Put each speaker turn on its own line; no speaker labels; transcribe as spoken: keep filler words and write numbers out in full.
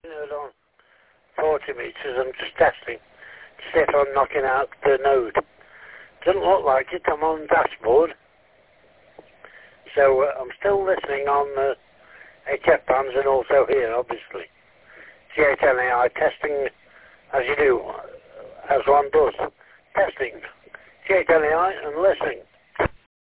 Node on forty meters. I'm just testing to see if I'm knocking out the node. Doesn't look like it. I'm on dashboard. So uh, I'm still listening on the H F bands and also here, obviously. C eight N A I testing as you do, as one does. Testing. C eight N A I and listening.